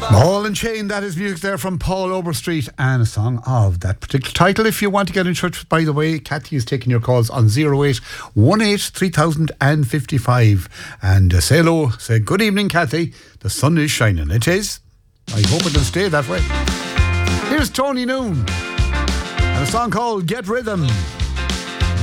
Ball and Chain, that is music there from Paul Overstreet, and a song of that particular title. If you want to get in touch, by the way, Kathy is taking your calls on 0818 3055 and say hello, say good evening, Kathy. The sun is shining. It is. I hope it'll stay that way. Here's Tony Noon and a song called Get Rhythm.